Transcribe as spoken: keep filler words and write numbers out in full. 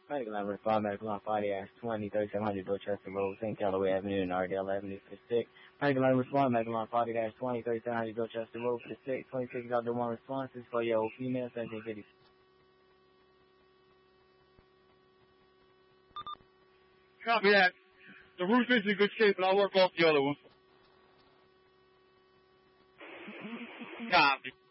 Medical line respond, medical line forty Ash twenty, thirty-seven hundred Dorchester Road, Saint Callaway Avenue, and Ardell Avenue for the sick. Medical line respond, medical line forty twenty, thirty-seven hundred Dorchester Road for the sick. twenty-six out one responses for your old female, seventeen fifty. Copy that. The roof is in good shape, and I'll work off the other one. Copy.